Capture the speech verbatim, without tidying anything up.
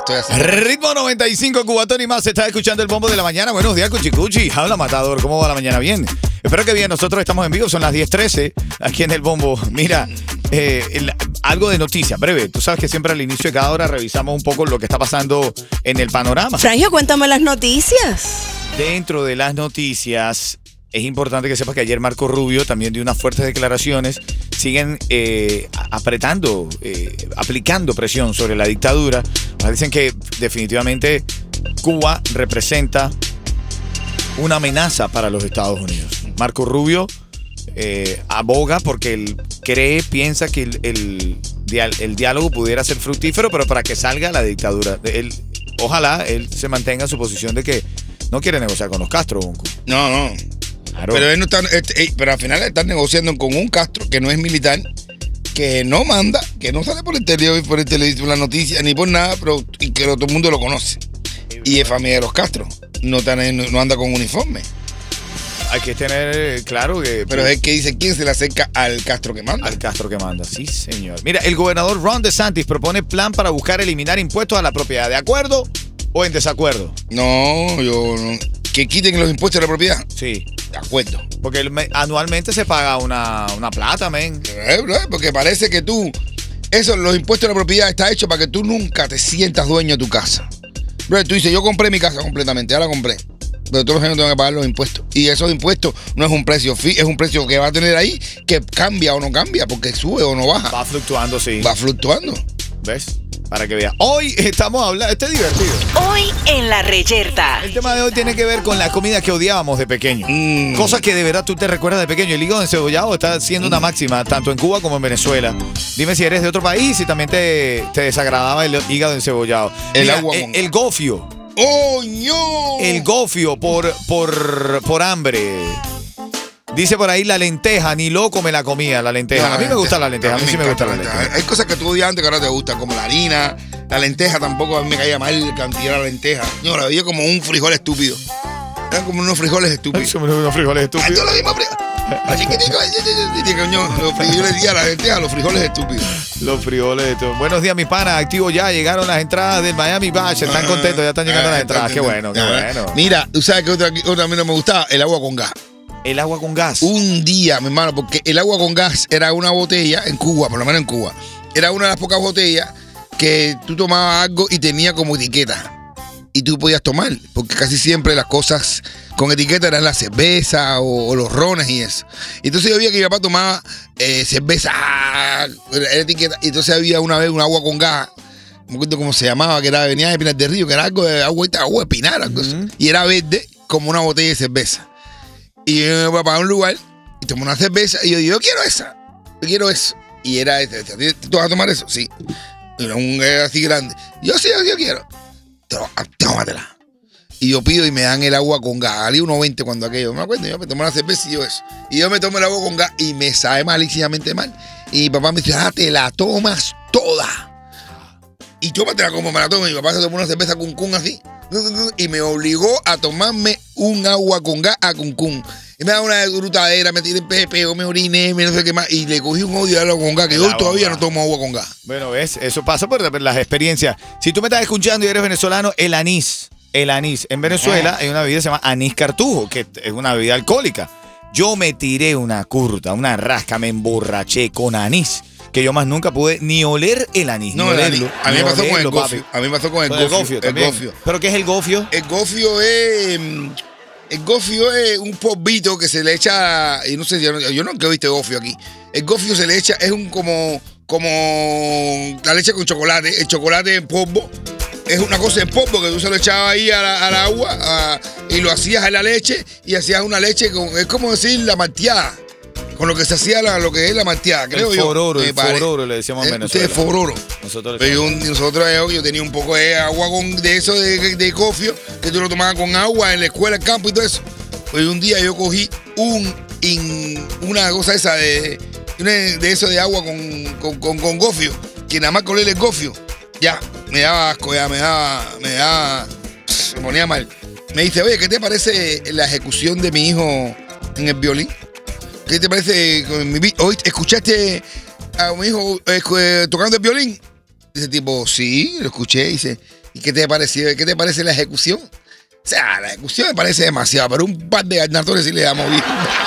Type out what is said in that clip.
estoy haciendo. Ritmo noventa y cinco, Cubatón y más. Estás escuchando el bombo de la mañana. Buenos días, Cuchicuchi. Habla, Matador. ¿Cómo va la mañana? Bien. Espero que bien. Nosotros estamos en vivo. Son las diez trece aquí en el bombo. Mira, eh, el, algo de noticia, breve. Tú sabes que siempre al inicio de cada hora revisamos un poco lo que está pasando en el panorama. Frangio, cuéntame las noticias. Dentro de las noticias, es importante que sepas que ayer Marco Rubio también dio unas fuertes declaraciones. Siguen eh, apretando, eh, aplicando presión sobre la dictadura. Dicen que definitivamente Cuba representa una amenaza para los Estados Unidos. Marco Rubio eh, aboga porque él cree, piensa que el, el, el diálogo pudiera ser fructífero, pero para que salga la dictadura. Él, ojalá él se mantenga en su posición de que no quiere negociar con los Castro. No, no. Claro. Pero él no está, este, pero al final están negociando con un Castro que no es militar, que no manda, que no sale por el televisión, por el televisión, la noticia, ni por nada, pero y que todo el mundo lo conoce. Y es familia de los Castro. No, está, no, no anda con uniforme. Hay que tener claro que... Pero es que dice quién se le acerca al Castro que manda. Al Castro que manda, sí, señor. Mira, el gobernador Ron DeSantis propone plan para buscar eliminar impuestos a la propiedad. ¿De acuerdo o en desacuerdo? No, yo no. ¿Que quiten los impuestos a la propiedad? Sí. De acuerdo. Porque el, anualmente se paga una, una plata, men. Porque parece que tú... Eso, los impuestos a la propiedad está hecho para que tú nunca te sientas dueño de tu casa. Bro, tú dices, yo compré mi casa completamente, ya la compré. Pero todos los años tengo que pagar los impuestos. Y esos impuestos no es un precio fijo, es un precio que va a tener ahí, que cambia o no cambia, porque sube o no baja. Va fluctuando, sí. Va fluctuando. ¿Ves? Para que veas. Hoy estamos hablando, este es divertido. Hoy en La Reyerta. El tema de hoy tiene que ver con la comida que odiábamos de pequeño. Mm. Cosas que de verdad tú te recuerdas de pequeño. El hígado encebollado está siendo una máxima, tanto en Cuba como en Venezuela. Dime si eres de otro país y también te, te desagradaba el hígado encebollado. El Mira, agua el, con... el gofio. ¡Oh, no! El gofio por, por, por hambre. Dice por ahí la lenteja, ni loco me la comía, la lenteja. No, a mí me gusta la lenteja, a mí, a mí sí me gusta la lenteja. lenteja. Hay cosas que tú odias antes que ahora te gustan, como la harina, la lenteja tampoco a mí me caía mal cantidad de la lenteja. Yo la veía como un frijol estúpido. Eran como unos frijoles estúpidos. Son unos frijoles estúpidos. Esto es lo mismo, chiquitico, yo le decía a la lenteja, los frijoles estúpidos. Los frijoles estúpidos. Buenos días, mis panas, activo ya, llegaron las entradas del Miami Bash, están contentos, ya están llegando las entradas. Qué bueno, qué bueno. Mira, tú sabes que otra, otra a mí no me gustaba, el agua con gas. El agua con gas. Un día, mi hermano, porque el agua con gas era una botella, en Cuba, por lo menos en Cuba, era una de las pocas botellas que tú tomabas algo y tenía como etiqueta. Y tú podías tomar, porque casi siempre las cosas con etiqueta eran la cerveza o, o los rones y eso. Y entonces yo veía que mi papá tomaba eh, cerveza, era etiqueta, y entonces había una vez un agua con gas, no me acuerdo cómo se llamaba, que era, venía de Pinar del Río, que era algo de agua, agua de pinar, algo uh-huh. así. Y era verde como una botella de cerveza. Y yo me iba a un lugar y tomé una cerveza y yo digo, yo quiero esa, yo quiero eso. Y era esta, ¿tú vas a tomar eso? Sí. Era un era así grande. Yo sí, yo, yo quiero. Tómatela. Y yo pido y me dan el agua con gas. Salí uno veinte cuando aquello. Me acuerdo, yo me tomé una cerveza y yo eso. Y yo me tomo el agua con gas y me sabe malísimamente mal. Y mi papá me dice, ah, te la tomas toda. Y tómatela como me la tomo. Mi papá se tomó una cerveza con cum así. Y me obligó a tomarme un agua con gas a cuncún. Y me da una brutadera, me tiré pepe, me oriné, me no sé qué más. Y le cogí un odio al agua con gas, que hoy todavía no tomo agua con gas. Bueno, ves, eso pasa por las experiencias. Si tú me estás escuchando y eres venezolano, el anís. El anís. En Venezuela hay una bebida que se llama anís cartujo, que es una bebida alcohólica. Yo me tiré una curta, una rasca, me emborraché con anís. Que yo más nunca pude ni oler el anís. No, ni olerlo, a mí me pasó con el gofio. A mí me pasó con el gofio. gofio, el gofio. ¿Pero qué es el gofio? El gofio es... El gofio es un polvito que se le echa... Y no sé, yo, yo nunca he visto gofio aquí. El gofio se le echa... Es un como... Como la leche con chocolate. El chocolate en polvo. Es una cosa en polvo que tú se lo echabas ahí a la, al agua a, y lo hacías en la leche y hacías una leche con... Es como decir la malteada. Con lo que se hacía la, lo que es la malteada, creo el yo. Fororo, el fororo le decíamos en Venezuela. Este fororo. Nosotros, Pero yo, nosotros yo, yo tenía un poco de agua con, de eso de, de gofio, que tú lo tomabas con agua en la escuela, en el campo y todo eso. Pues un día yo cogí un in, una cosa esa de, de eso de agua con, con, con, con gofio, que nada más con el gofio, ya, me daba asco, ya, me daba, me daba, se ponía mal. Me dice, oye, ¿qué te parece la ejecución de mi hijo en el violín? ¿Qué te parece? Hoy escuchaste a mi hijo eh, tocando el violín. Dice tipo, sí, lo escuché. Dice, ¿y qué te pareció? ¿Qué te parece la ejecución? O sea, la ejecución me parece demasiado, pero un par de garnatones sí le damos bien.